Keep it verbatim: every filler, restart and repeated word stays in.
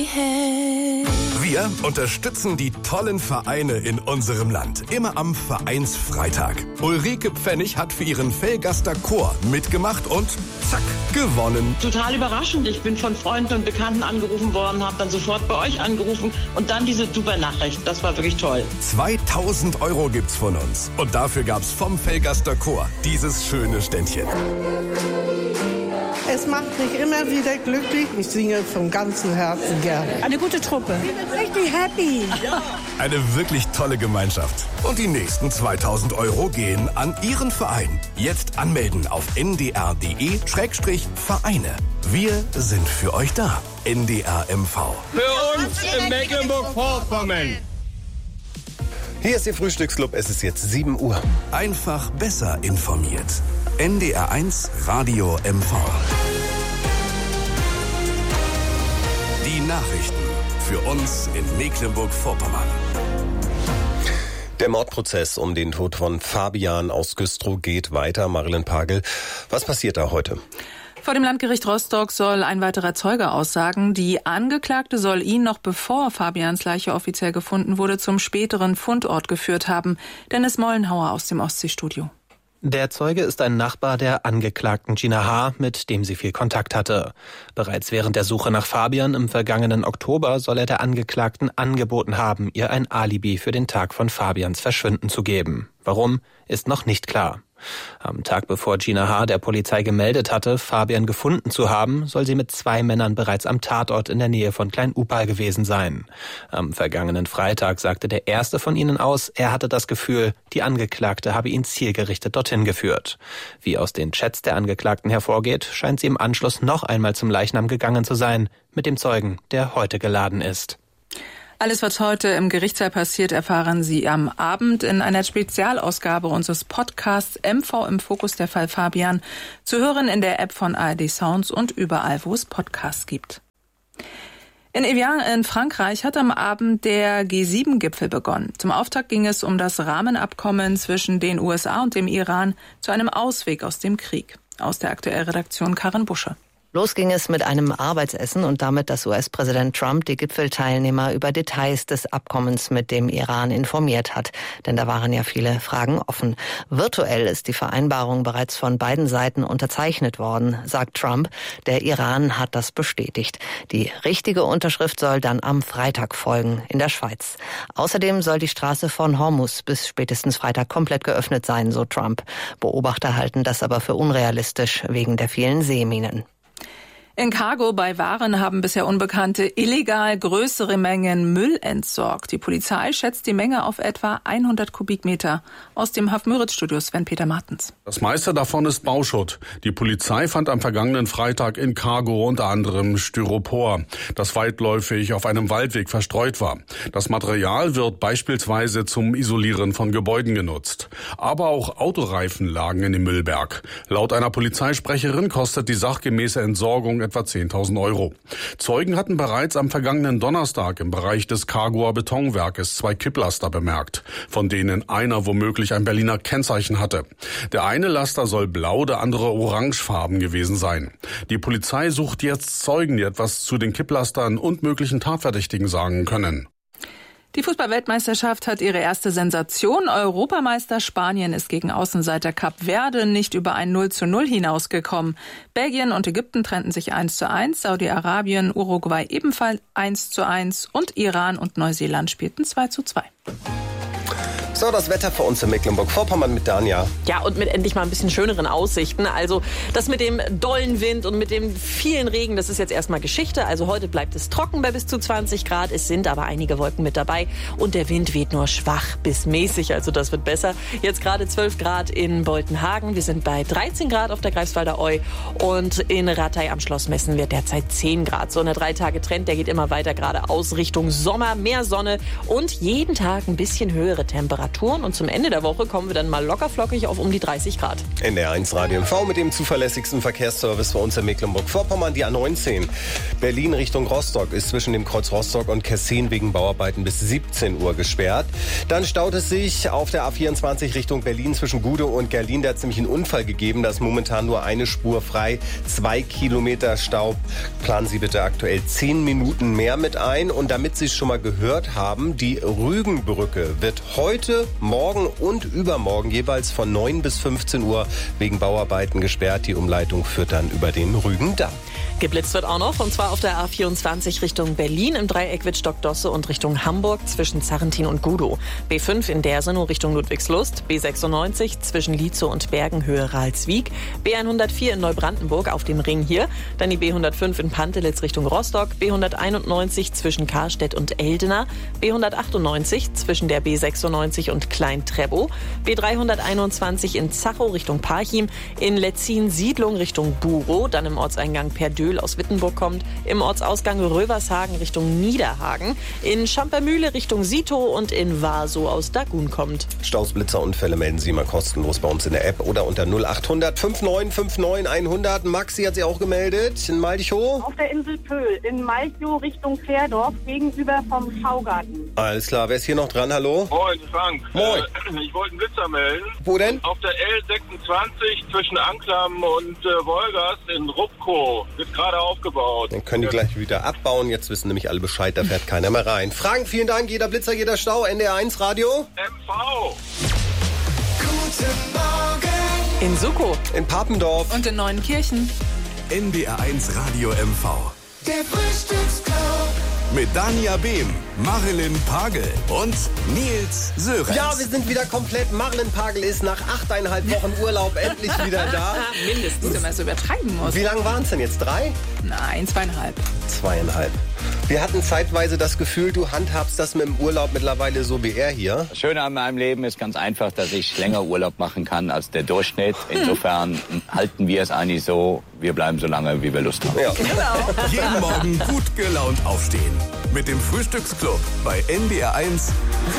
Wir unterstützen die tollen Vereine in unserem Land. Immer am Vereinsfreitag. Ulrike Pfennig hat für ihren Velgaster Chor mitgemacht und zack, gewonnen. Total überraschend. Ich bin von Freunden und Bekannten angerufen worden, habe dann sofort bei euch angerufen und dann diese super Nachricht. Das war wirklich toll. zweitausend Euro gibt's von uns. Und dafür gab's vom Velgaster Chor dieses schöne Ständchen. Es macht mich immer wieder glücklich. Ich singe vom ganzen Herzen gerne. Eine gute Truppe. Richtig happy. Eine wirklich tolle Gemeinschaft. Und die nächsten zweitausend Euro gehen an Ihren Verein. Jetzt anmelden auf n d r punkt d e Schrägstrich Vereine. Wir sind für euch da. N D R M V. Für uns in Mecklenburg-Vorpommern. Hier ist Ihr Frühstücksclub. Es ist jetzt sieben Uhr. Einfach besser informiert. N D R eins Radio M V. Die Nachrichten für uns in Mecklenburg-Vorpommern. Der Mordprozess um den Tod von Fabian aus Güstrow geht weiter. Marilyn Pagel, was passiert da heute? Vor dem Landgericht Rostock soll ein weiterer Zeuge aussagen. Die Angeklagte soll ihn noch bevor Fabians Leiche offiziell gefunden wurde, zum späteren Fundort geführt haben. Dennis Mollenhauer aus dem Ostseestudio. Der Zeuge ist ein Nachbar der Angeklagten Gina H., mit dem sie viel Kontakt hatte. Bereits während der Suche nach Fabian im vergangenen Oktober soll er der Angeklagten angeboten haben, ihr ein Alibi für den Tag von Fabians Verschwinden zu geben. Warum, ist noch nicht klar. Am Tag bevor Gina H. der Polizei gemeldet hatte, Fabian gefunden zu haben, soll sie mit zwei Männern bereits am Tatort in der Nähe von Klein-Upal gewesen sein. Am vergangenen Freitag sagte der erste von ihnen aus, er hatte das Gefühl, die Angeklagte habe ihn zielgerichtet dorthin geführt. Wie aus den Chats der Angeklagten hervorgeht, scheint sie im Anschluss noch einmal zum Leichnam gegangen zu sein, mit dem Zeugen, der heute geladen ist. Alles, was heute im Gerichtssaal passiert, erfahren Sie am Abend in einer Spezialausgabe unseres Podcasts M V im Fokus, der Fall Fabian, zu hören in der App von A R D Sounds und überall, wo es Podcasts gibt. In Evian in Frankreich hat am Abend der G sieben Gipfel begonnen. Zum Auftakt ging es um das Rahmenabkommen zwischen den U S A und dem Iran zu einem Ausweg aus dem Krieg. Aus der aktuellen Redaktion Karin Busche. Los ging es mit einem Arbeitsessen und damit, dass U S-Präsident Trump die Gipfelteilnehmer über Details des Abkommens mit dem Iran informiert hat. Denn da waren ja viele Fragen offen. Virtuell ist die Vereinbarung bereits von beiden Seiten unterzeichnet worden, sagt Trump. Der Iran hat das bestätigt. Die richtige Unterschrift soll dann am Freitag folgen in der Schweiz. Außerdem soll die Straße von Hormuz bis spätestens Freitag komplett geöffnet sein, so Trump. Beobachter halten das aber für unrealistisch wegen der vielen Seeminen. In Cargo bei Waren haben bisher Unbekannte illegal größere Mengen Müll entsorgt. Die Polizei schätzt die Menge auf etwa hundert Kubikmeter. Aus dem Haff-Müritz-Studio Sven-Peter Martens. Das meiste davon ist Bauschutt. Die Polizei fand am vergangenen Freitag in Cargo unter anderem Styropor, das weitläufig auf einem Waldweg verstreut war. Das Material wird beispielsweise zum Isolieren von Gebäuden genutzt. Aber auch Autoreifen lagen in dem Müllberg. Laut einer Polizeisprecherin kostet die sachgemäße Entsorgung etwa zehntausend Euro. Zeugen hatten bereits am vergangenen Donnerstag im Bereich des Cargoer Betonwerkes zwei Kipplaster bemerkt, von denen einer womöglich ein Berliner Kennzeichen hatte. Der eine Laster soll blau, der andere orangefarben gewesen sein. Die Polizei sucht jetzt Zeugen, die etwas zu den Kipplastern und möglichen Tatverdächtigen sagen können. Die Fußball-Weltmeisterschaft hat ihre erste Sensation. Europameister Spanien ist gegen Außenseiter Kap Verde nicht über ein null zu null hinausgekommen. Belgien und Ägypten trennten sich eins zu eins, Saudi-Arabien, Uruguay ebenfalls eins zu eins und Iran und Neuseeland spielten zwei zu zwei. So, das Wetter für uns in Mecklenburg-Vorpommern mit Danja. Ja, und mit endlich mal ein bisschen schöneren Aussichten. Also das mit dem dollen Wind und mit dem vielen Regen, das ist jetzt erstmal Geschichte. Also heute bleibt es trocken bei bis zu zwanzig Grad. Es sind aber einige Wolken mit dabei und der Wind weht nur schwach bis mäßig. Also das wird besser. Jetzt gerade zwölf Grad in Boltenhagen. Wir sind bei dreizehn Grad auf der Greifswalder Eu und in Ratei am Schloss messen wir derzeit zehn Grad. So eine drei Tage Trend, der geht immer weiter geradeaus Richtung Sommer, mehr Sonne und jeden Tag ein bisschen höhere Temperaturen. Temperaturen und zum Ende der Woche kommen wir dann mal lockerflockig auf um die dreißig Grad. N D R eins Radio M V mit dem zuverlässigsten Verkehrsservice für uns in Mecklenburg-Vorpommern. Die A neunzehn Berlin Richtung Rostock ist zwischen dem Kreuz Rostock und Kessin wegen Bauarbeiten bis siebzehn Uhr gesperrt. Dann staut es sich auf der A vierundzwanzig Richtung Berlin zwischen Gudow und Gerlin. Da hat es nämlich einen Unfall gegeben. Da ist momentan nur eine Spur frei. Zwei Kilometer Stau. Planen Sie bitte aktuell zehn Minuten mehr mit ein. Und damit Sie es schon mal gehört haben, die Rügenbrücke wird heute, morgen und übermorgen jeweils von neun bis fünfzehn Uhr wegen Bauarbeiten gesperrt. Die Umleitung führt dann über den Rügendamm. Geblitzt wird auch noch, und zwar auf der A vierundzwanzig Richtung Berlin im Dreieck Wittstock-Dosse und Richtung Hamburg zwischen Zarrentin und Gudow. B fünf in Dersenow Richtung Ludwigslust, B sechsundneunzig zwischen Lietzow und Bergen Höhe Ralswiek, B hundertvier in Neubrandenburg auf dem Ring hier, dann die B hundertfünf in Pantelitz Richtung Rostock, B hunderteinundneunzig zwischen Karstedt und Eldena, B hundertachtundneunzig zwischen der B sechsundneunzig und Klein-Trebow, B dreihunderteinundzwanzig in Zachow Richtung Parchim, in Letzin-Siedlung Richtung Burow, dann im Orteingang Perdöhl aus Wittenburg kommt, im Ortsausgang Rövershagen Richtung Niederhagen, in Schampermühle Richtung Sitow und in Warsow aus Dagun kommt. Staus, Blitzerunfälle melden Sie mal kostenlos bei uns in der App oder unter null achthundert fünfundneunzig neunundfünfzig hundert. Maxi hat sie auch gemeldet in Malchow. Auf der Insel Pöhl in Malchow Richtung Fährdorf gegenüber vom Schaugarten. Alles klar, wer ist hier noch dran? Hallo? Moin, Frank. Moin. Äh, ich wollte einen Blitzer melden. Wo denn? Auf der L sechsundzwanzig zwischen Anklam und äh, Wolgast in Rupkow. Wird gerade aufgebaut. Dann können die gleich wieder abbauen. Jetzt wissen nämlich alle Bescheid, da fährt keiner mehr rein. Frank, vielen Dank. Jeder Blitzer, jeder Stau. N D R eins Radio. M V. Guten Morgen. In Sukow. In Papendorf. Und in Neuenkirchen. N D R eins Radio M V. Der Frühstücksclub. Mit Dania Behm, Marilyn Pagel und Nils Sörenz. Ja, wir sind wieder komplett. Marilyn Pagel ist nach achteinhalb Wochen Urlaub endlich wieder da. Mindestens, wenn man es übertreiben muss. Wie lange waren es denn jetzt? Drei? Nein, zweieinhalb. Zweieinhalb. Wir hatten zeitweise das Gefühl, du handhabst das mit dem Urlaub mittlerweile so wie er hier. Das Schöne an meinem Leben ist ganz einfach, dass ich länger Urlaub machen kann als der Durchschnitt. Insofern halten wir es eigentlich so, wir bleiben so lange, wie wir Lust haben. Ja. Genau. Jeden Morgen gut gelaunt aufstehen. Mit dem Frühstücksclub bei N D R eins